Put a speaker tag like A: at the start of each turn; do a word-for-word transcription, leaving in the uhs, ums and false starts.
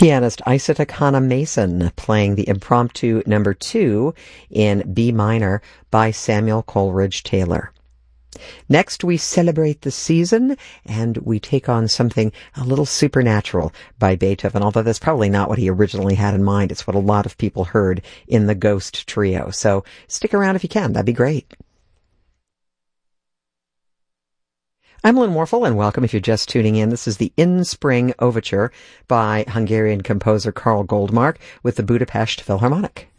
A: Pianist Isata Kana Mason playing the Impromptu number two in B minor by Samuel Coleridge Taylor. Next, we celebrate the season, and we take on something a little supernatural by Beethoven, although that's probably not what he originally had in mind. It's what a lot of people heard in the Ghost Trio. So stick around if you can. That'd be great. I'm Lynn Warfel, and welcome if you're just tuning in. This is the In Spring Overture by Hungarian composer Karl Goldmark with the Budapest Philharmonic.